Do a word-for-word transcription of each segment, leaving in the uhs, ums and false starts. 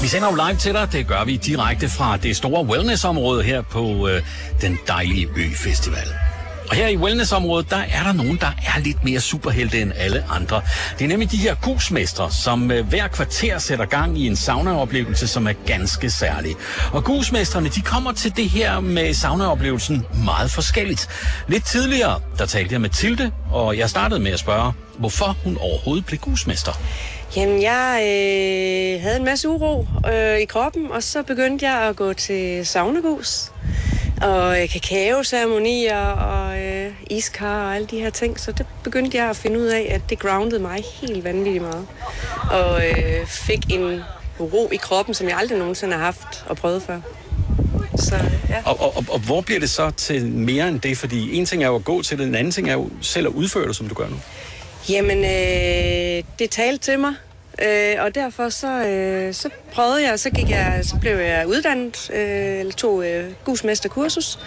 Vi sender jo live til dig. Det gør vi direkte fra det store wellnessområde her på øh, den dejlige Ø-festival. Og her i wellnessområdet, der er der nogen, der er lidt mere superhelte end alle andre. Det er nemlig de her gusmestre, som øh, hver kvarter sætter gang i en saunaoplevelse, som er ganske særlig. Og gusmestrene, de kommer til det her med saunaoplevelsen meget forskelligt. Lidt tidligere, der talte jeg med Tilde, og jeg startede med at spørge, hvorfor hun overhovedet blev gusmester. Jamen, jeg øh, havde en masse uro øh, i kroppen, og så begyndte jeg at gå til saunagus. Og øh, kakaoceremonier og øh, iskar og alle de her ting. Så det begyndte jeg at finde ud af, at det groundede mig helt vanvittigt meget. Og øh, fik en ro i kroppen, som jeg aldrig nogensinde har haft og prøvet før. Så, ja. og, og, og hvor bliver det så til mere end det? Fordi en ting er jo at gå til det, en anden ting er jo selv at udføre det, som du gør nu. Jamen, øh, det talte til mig. Øh, og derfor så, øh, så prøvede jeg, så gik jeg, så blev jeg uddannet, øh, eller tog øh, gusmesterkursus.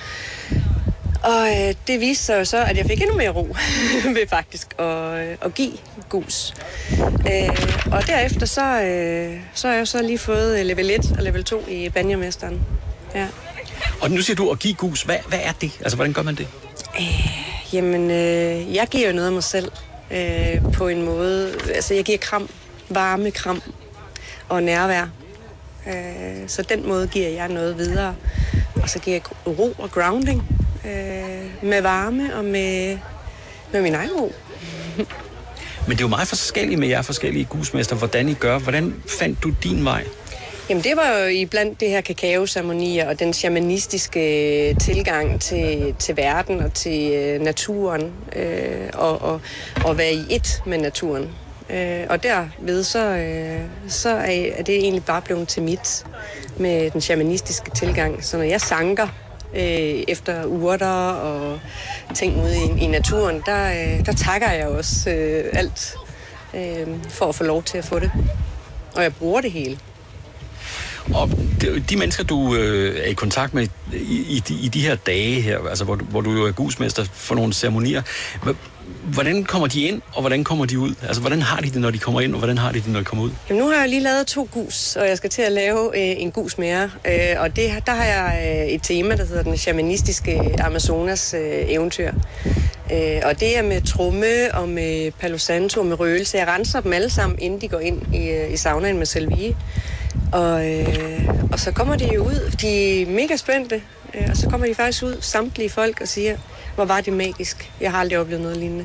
Og øh, det viste sig så, at jeg fik endnu mere ro ved faktisk at, øh, at give gus. Øh, og derefter så, øh, så har jeg så lige fået level et og level to i banjermesteren. Ja. Og nu siger du at give gus. Hvad, hvad er det? Altså, hvordan gør man det? Øh, jamen, øh, jeg giver jo noget af mig selv øh, på en måde. Altså, jeg giver kram. Varme, kram og nærvær. Øh, så den måde giver jeg noget videre. Og så giver jeg ro og grounding øh, med varme og med, med min egen ro. Men det er jo meget forskelligt med jer forskellige gusmester, hvordan I gør. Hvordan fandt du din vej? Jamen det var jo iblandt det her kakaoceremonier og den shamanistiske tilgang til, til verden og til øh, naturen. Øh, og, og, og være i ét med naturen. Øh, og derved så, øh, så er, er det egentlig bare blevet til mit med den shamanistiske tilgang. Så når jeg sanker øh, efter urter og ting ude i, i naturen, der, øh, der takker jeg også øh, alt øh, for at få lov til at få det. Og jeg bruger det hele. Og de, de mennesker, du øh, er i kontakt med i, i, de, i de her dage her, altså hvor, hvor du jo er gusmester for nogle ceremonier, hvordan kommer de ind, og hvordan kommer de ud? Altså, hvordan har de det, når de kommer ind, og hvordan har de det, når de kommer ud? Jamen, nu har jeg lige lavet to gus, og jeg skal til at lave øh, en gus mere. Øh, og det, der har jeg øh, et tema, der hedder den shamanistiske Amazonas øh, eventyr. Øh, og det er med tromme og med palo santo og med røgelse. Jeg renser dem alle sammen, inden de går ind i, øh, i saunaen med Selvi. Og, øh, og så kommer de jo ud. De er mega spændte. Øh, og så kommer de faktisk ud, samtlige folk, og siger, hvor var det magisk. Jeg har aldrig oplevet noget lignende.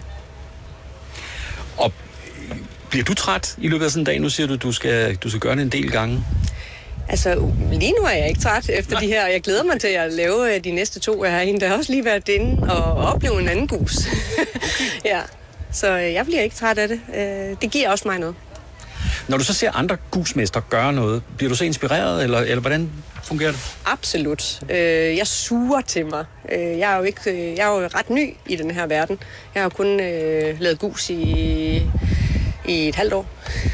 Og bliver du træt i løbet af sådan en dag? Nu siger du, du skal, du skal gøre det en del gange. Altså, lige nu er jeg ikke træt efter de her, og jeg glæder mig til at lave de næste to. Jeg har en, der har også lige været inde og opleve en anden gus. Ja, så jeg bliver ikke træt af det. Det giver også mig noget. Når du så ser andre gusmestre gøre noget, bliver du så inspireret, eller, eller hvordan fungerer det? Absolut. Jeg suger til mig. Jeg er jo, ikke, jeg er jo ret ny i den her verden. Jeg har jo kun øh, lavet gus i, i et halvt år.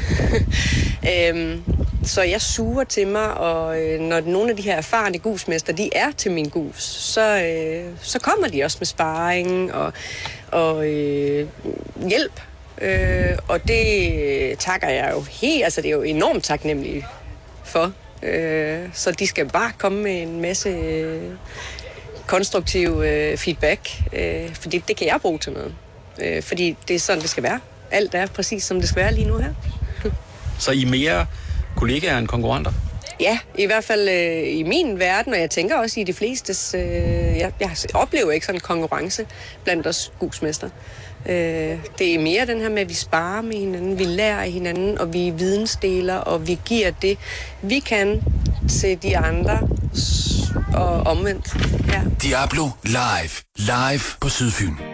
øhm, så jeg suger til mig, og øh, når nogle af de her erfarne gusmester, de er til min gus, så, øh, så kommer de også med sparring og, og øh, hjælp. Øh, og det takker jeg jo helt, altså det er jo enormt taknemmelig for. Øh, så de skal bare komme med en masse øh, konstruktiv øh, feedback, øh, fordi det kan jeg bruge til noget. Øh, fordi det er sådan, det skal være. Alt er præcis, som det skal være lige nu her. Så I er mere kollegaer end konkurrenter? Ja, i hvert fald øh, i min verden, og jeg tænker også i de flestes. Øh, jeg, jeg oplever ikke sådan en konkurrence blandt os gusmester. Øh, det er mere den her med, at vi sparer med hinanden, vi lærer af hinanden, og vi vidensdeler, og vi giver det, vi kan til de andre, og omvendt. Ja. Diablo live. Live på Sydfyn.